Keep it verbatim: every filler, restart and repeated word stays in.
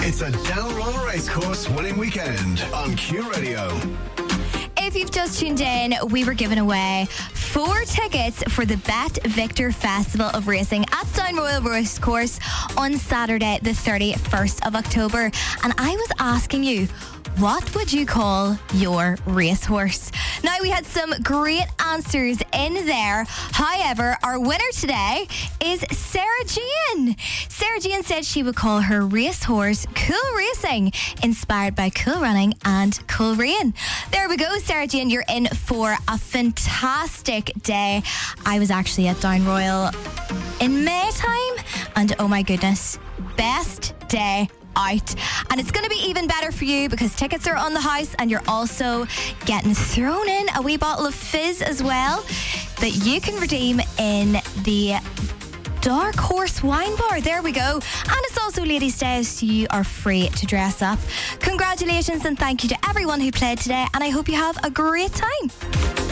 It's a Downroll Racecourse winning weekend on Q Radio. If you've just tuned in, we were giving away four tickets for the Bet Victor Festival of Racing at Down Royal Racecourse on Saturday, the thirty-first of October. And I was asking you, what would you call your racehorse? Now, we had some great answers in there. However, our winner today is Sarah Jane. Sarah Jane said she would call her racehorse Cool Racing, inspired by cool running and cool rain. There we go, Sarah Jane. You're in for a fantastic day. I was actually at Down Royal in May time, and oh my goodness, best day out. And it's going to be even better for you because tickets are on the house, and you're also getting thrown in a wee bottle of fizz as well that you can redeem in the Dark Horse Wine Bar. There we go. And it's also Ladies' Day, so you are free to dress up. Congratulations and thank you to everyone who played today, and I hope you have a great time.